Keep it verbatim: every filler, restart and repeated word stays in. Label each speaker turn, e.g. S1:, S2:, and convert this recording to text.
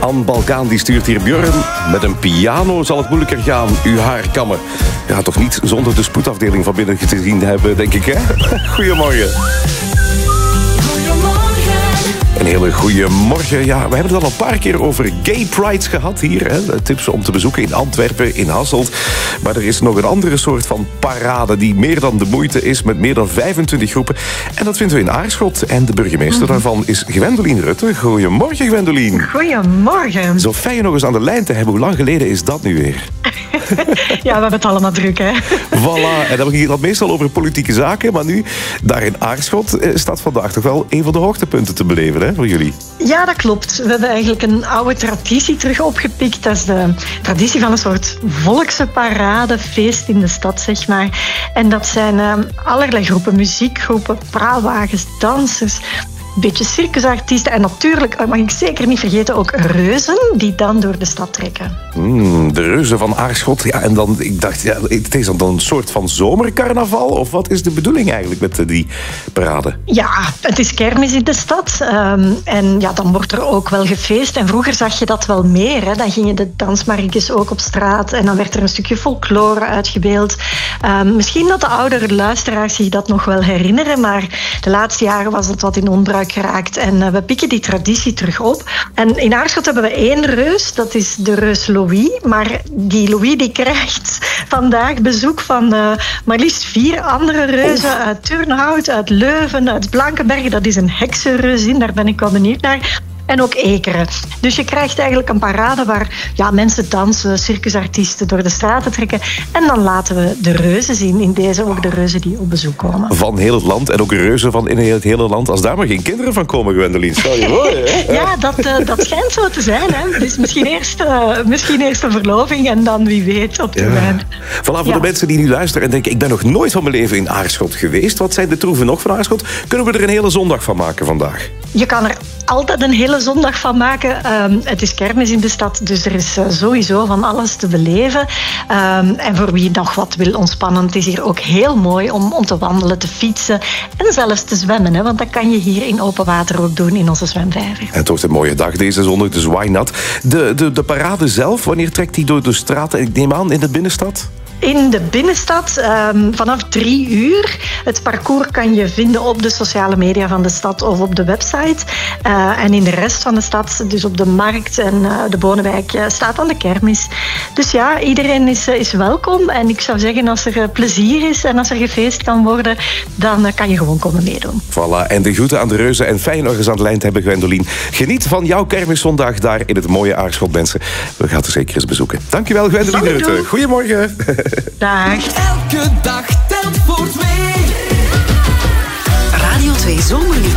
S1: Han Balkaan die stuurt hier Björn. Met een piano zal het moeilijker gaan, uw haar kammen. Ja, toch niet zonder de spoedafdeling van binnen gezien hebben, denk ik, hè? Goedemorgen. Een hele goede morgen. Ja, we hebben het al een paar keer over gay prides gehad hier. Hè? Tips om te bezoeken in Antwerpen, in Hasselt. Maar er is nog een andere soort van parade die meer dan de moeite is, met meer dan vijfentwintig groepen. En dat vinden we in Aarschot. En de burgemeester daarvan is Gwendoline Rutte. Goedemorgen, Gwendoline.
S2: Goedemorgen.
S1: Zo fijn je nog eens aan de lijn te hebben. Hoe lang geleden is dat nu weer?
S2: Ja, we hebben het allemaal druk, hè.
S1: Voilà. En dan ging het meestal over politieke zaken. Maar nu, daar in Aarschot, staat vandaag toch wel een van de hoogtepunten te beleven, hè, voor jullie.
S2: Ja, dat klopt. We hebben eigenlijk een oude traditie terug opgepikt. Dat is de traditie van een soort volkse parade, feest in de stad, zeg maar. En dat zijn uh, allerlei groepen, muziekgroepen, praalwagens, dansers, een beetje circusartiesten en natuurlijk, mag ik zeker niet vergeten, ook reuzen die dan door de stad trekken.
S1: Mm, de reuzen van Aarschot. Ja, en dan, ik dacht, ja, het is dan een soort van zomercarnaval? Of wat is de bedoeling eigenlijk met die parade?
S2: Ja, het is kermis in de stad. Um, en ja, dan wordt er ook wel gefeest. En vroeger zag je dat wel meer. Hè. Dan gingen de dansmarkjes ook op straat. En dan werd er een stukje folklore uitgebeeld. Um, misschien dat de oudere luisteraars zich dat nog wel herinneren. Maar de laatste jaren was het wat in onbruik geraakt. En uh, we pikken die traditie terug op. En in Aarschot hebben we één reus. Dat is de reus Louis. Maar die Louis die krijgt vandaag bezoek van uh, maar liefst vier andere reuzen. Uit Turnhout, uit Leuven, uit Blankenberg. Dat is een heksenreuzin. Daar ben ik wel benieuwd naar. En ook Ekeren. Dus je krijgt eigenlijk een parade waar ja, mensen dansen, circusartiesten door de straten trekken. En dan laten we de reuzen zien. In deze ook de reuzen die op bezoek komen.
S1: Van heel het land en ook reuzen van in het hele land. Als daar maar geen kinderen van komen, Gwendoline. Stel je voor, hè?
S2: Ja, dat, uh, dat schijnt zo te zijn. Hè. Dus misschien eerst, uh, misschien eerst een verloving en dan wie weet op de
S1: ja.
S2: wijn.
S1: Voilà, voor
S2: ja.
S1: de mensen die nu luisteren en denken, ik ben nog nooit van mijn leven in Aarschot geweest. Wat zijn de troeven nog van Aarschot? Kunnen we er een hele zondag van maken vandaag?
S2: Je kan er altijd een hele zondag van maken. Um, het is kermis in de stad, dus er is uh, sowieso van alles te beleven. Um, en voor wie nog wat wil ontspannen, het is hier ook heel mooi om, om te wandelen, te fietsen en zelfs te zwemmen. Hè, want dat kan je hier in open water ook doen in onze zwemvijver.
S1: Het wordt een mooie dag deze zondag, dus why not? De, de, de parade zelf, wanneer trekt die door de straten? Ik neem aan in de binnenstad?
S2: In de binnenstad um, vanaf drie uur. Het parcours kan je vinden op de sociale media van de stad of op de website. Uh, en in de rest van de stad, dus op de markt en uh, de Bonenwijk, uh, staat dan de kermis. Dus ja, iedereen is, uh, is welkom. En ik zou zeggen, als er uh, plezier is en als er gefeest kan worden, dan uh, kan je gewoon komen meedoen.
S1: Voilà, en de groeten aan de reuzen en fijn nog eens aan de lijn te hebben, Gwendoline. Geniet van jouw kermiszondag daar in het mooie Aarschot, mensen. We gaan er zeker eens bezoeken. Dankjewel, Gwendoline Rutte. Goedemorgen.
S2: Dag.
S3: Elke dag telt voor twee.
S4: Radio twee Zomerlied.